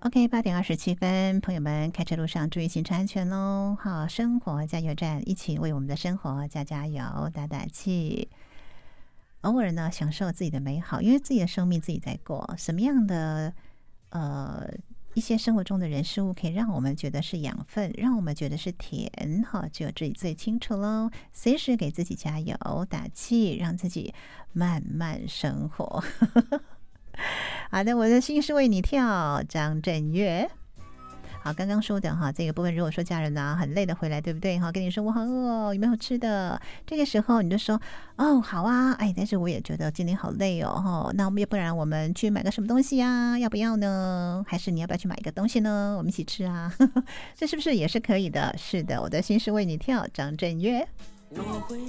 OK， 8:27，朋友们开车路上注意行车安全喽！好，生活加油站，一起为我们的生活加加油、打打气。偶尔呢，享受自己的美好，因为自己的生命自己在过。什么样的一些生活中的人事物，可以让我们觉得是养分，让我们觉得是甜，哈，只有自己最清楚喽。随时给自己加油打气，让自己慢慢生活。好的，我的心是为你跳，张震岳。好，刚刚说的哈，这个部分如果说家人呢很累的回来，对不对？哈，跟你说我好饿哦，有没有吃的？这个时候你就说哦，好啊，哎，但是我也觉得今天好累哦，哈，那要不然我们去买个什么东西啊？要不要呢？还是你要不要去买一个东西呢？我们一起吃啊，这是不是也是可以的？是的，我的心是为你跳，张震岳。